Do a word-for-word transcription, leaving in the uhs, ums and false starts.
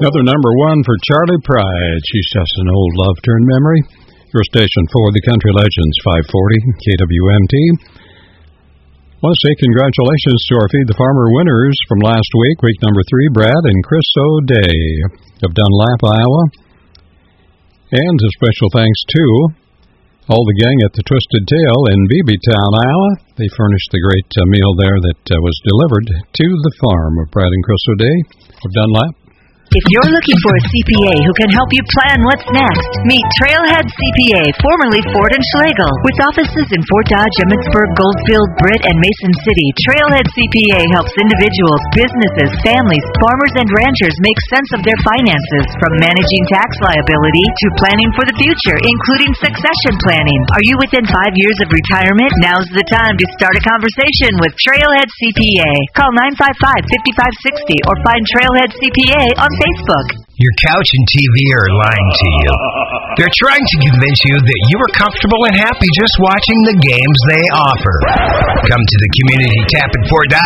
Another number one for Charlie Pride. She's just an old love turned memory. Your station for the Country Legends, five forty K W M T. I want to say congratulations to our Feed the Farmer winners from last week, week number three, Brad and Chris O'Day of Dunlap, Iowa. And a special thanks to all the gang at the Twisted Tail in Beebeetown, Iowa. They furnished the great uh, meal there that uh, was delivered to the farm of Brad and Chris O'Day of Dunlap. If you're looking for a C P A who can help you plan what's next, meet Trailhead C P A, formerly Ford and Schlegel. With offices in Fort Dodge, Emmitsburg, Goldfield, Britt, and Mason City, Trailhead C P A helps individuals, businesses, families, farmers, and ranchers make sense of their finances, from managing tax liability to planning for the future, including succession planning. Are you within five years of retirement? Now's the time to start a conversation with Trailhead C P A. Call nine five five, five five six zero or find Trailhead C P A on Facebook. Your couch and T V are lying to you. They're trying to convince you that you are comfortable and happy just watching the games they offer. Come to the Community Tap at Fort Dodge